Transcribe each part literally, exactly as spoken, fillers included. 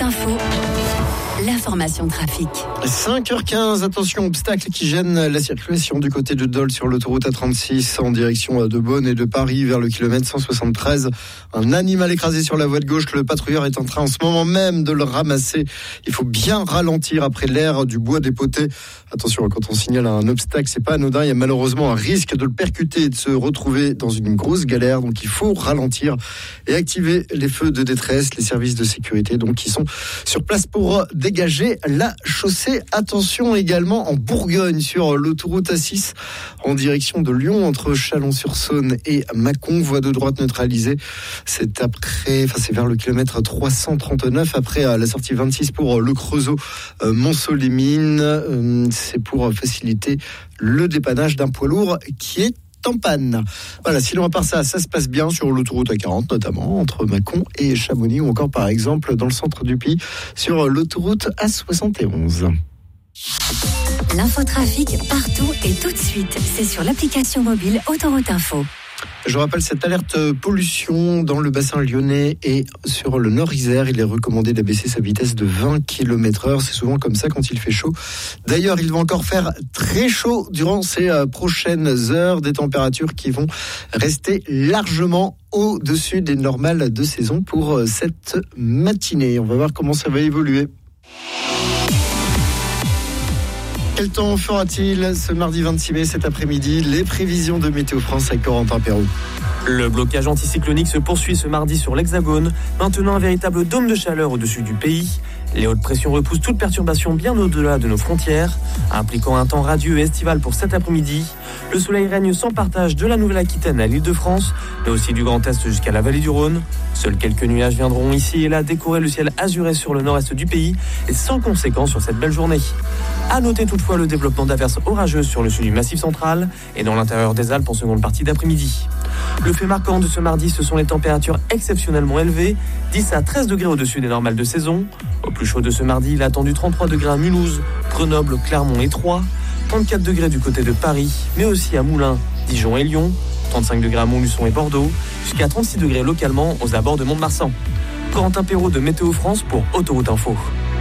Info, l'information trafic. cinq heures quinze, attention, obstacle qui gêne la circulation du côté de Dole sur l'autoroute A trente-six en direction de Beaune et de Paris vers le kilomètre cent soixante-treize. Un animal écrasé sur la voie de gauche, le patrouilleur est en train en ce moment même de le ramasser. Il faut bien ralentir après l'air du bois dépoté. Attention, quand on signale un obstacle, c'est pas anodin, il y a malheureusement un risque de le percuter et de se retrouver dans une grosse galère. Donc il faut ralentir et activer les feux de détresse, les services de sécurité donc qui sont sur place pour dégager la chaussée. Attention également en Bourgogne sur l'autoroute A six en direction de Lyon entre Chalon-sur-Saône et Mâcon, voie de droite neutralisée. C'est après, enfin c'est vers le kilomètre trois cent trente-neuf après la sortie vingt-six pour le Creusot, euh, Montceau-les-Mines. Euh, c'est pour faciliter le dépannage d'un poids lourd qui est en panne. Voilà, sinon à part ça, ça se passe bien sur l'autoroute A quarante, notamment entre Mâcon et Chamonix, ou encore par exemple dans le centre du pays sur l'autoroute A soixante et onze. L'infotrafic partout et tout de suite, c'est sur l'application mobile Autoroute Info. Je rappelle cette alerte pollution dans le bassin lyonnais et sur le Nord-Isère. Il est recommandé d'abaisser sa vitesse de vingt kilomètres heure. C'est souvent comme ça quand il fait chaud. D'ailleurs, il va encore faire très chaud durant ces prochaines heures. Des températures qui vont rester largement au-dessus des normales de saison pour cette matinée. On va voir comment ça va évoluer. Quel temps fera-t-il ce mardi vingt-six mai, cet après-midi? Les prévisions de Météo France avec Corentin Perrault. Le blocage anticyclonique se poursuit ce mardi sur l'Hexagone, maintenant un véritable dôme de chaleur au-dessus du pays. Les hautes pressions repoussent toute perturbation bien au-delà de nos frontières, impliquant un temps radieux et estival pour cet après-midi. Le soleil règne sans partage de la Nouvelle-Aquitaine à l'Île-de-France, mais aussi du Grand Est jusqu'à la vallée du Rhône. Seuls quelques nuages viendront ici et là décorer le ciel azuré sur le nord-est du pays et sans conséquence sur cette belle journée. À noter toutefois le développement d'averses orageuses sur le sud du Massif central et dans l'intérieur des Alpes en seconde partie d'après-midi. Le fait marquant de ce mardi, ce sont les températures exceptionnellement élevées, dix à treize degrés au-dessus des normales de saison. Au plus chaud de ce mardi, il a attendu trente-trois degrés à Mulhouse, Grenoble, Clermont et Troyes, trente-quatre degrés du côté de Paris, mais aussi à Moulins, Dijon et Lyon, trente-cinq degrés à Montluçon et Bordeaux, jusqu'à trente-six degrés localement aux abords de Mont-de-Marsan. Corentin Perrault de Météo France pour Autoroute Info.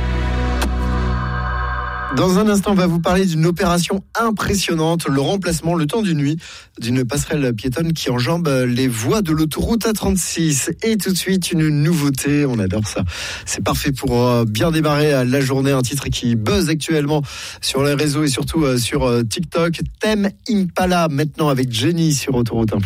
Dans un instant, on va vous parler d'une opération impressionnante, le remplacement, le temps d'une nuit, d'une passerelle piétonne qui enjambe les voies de l'autoroute A trente-six. Et tout de suite, une nouveauté, on adore ça. C'est parfait pour bien démarrer la journée, un titre qui buzz actuellement sur les réseaux et surtout sur TikTok. Tame Impala, maintenant avec Jenny sur Autoroute Info.